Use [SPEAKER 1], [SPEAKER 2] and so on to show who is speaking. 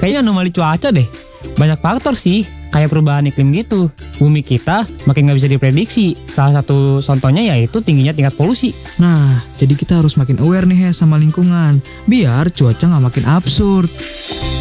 [SPEAKER 1] Kayaknya anomali cuaca deh. Banyak faktor sih, kayak perubahan iklim gitu. Bumi kita makin gak bisa diprediksi. Salah satu contohnya yaitu tingginya tingkat polusi.
[SPEAKER 2] Nah, jadi kita harus makin aware nih ya sama lingkungan, biar cuaca nggak makin absurd.